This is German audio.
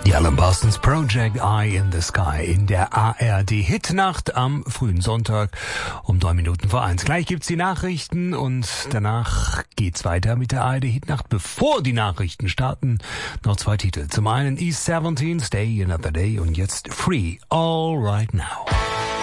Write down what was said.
Die Alan Parsons Project, Eye in the Sky in der ARD Hitnacht am frühen Sonntag um 1:03. Gleich gibt's die Nachrichten und danach geht's weiter mit der ARD Hitnacht. Bevor die Nachrichten starten, noch zwei Titel. Zum einen East 17, Stay Another Day und jetzt Free All Right Now.